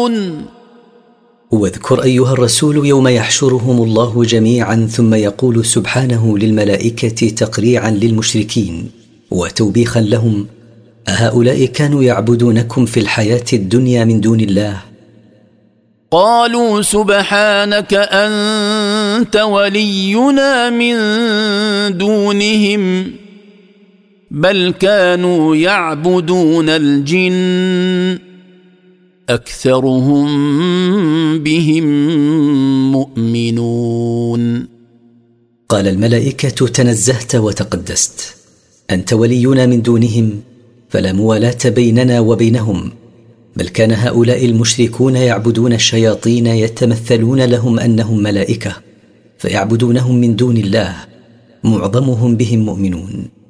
يعبدون. واذكر أيها الرسول يوم يحشرهم الله جميعا ثم يقول سبحانه للملائكة تقريعا للمشركين وتوبيخا لهم: أهؤلاء كانوا يعبدونكم في الحياة الدنيا من دون الله؟ قالوا سبحانك أنت ولينا من دونهم بل كانوا يعبدون الجن أكثرهم بهم مؤمنون. قال الملائكة: تنزهت وتقدست، أنت ولينا من دونهم، فلا موالاة بيننا وبينهم، بل كان هؤلاء المشركون يعبدون الشياطين يتمثلون لهم أنهم ملائكة، فيعبدونهم من دون الله، معظمهم بهم مؤمنون.